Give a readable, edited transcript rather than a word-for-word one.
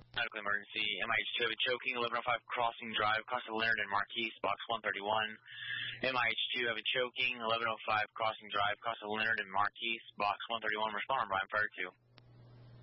Medical emergency, MIH2 have a choking, 1105 Crossing Drive, across the Leonard and Marquise, box 131. MIH2 have a choking, 1105 Crossing Drive, across the Leonard and Marquise, box 131. Respond, Brian, fire 2.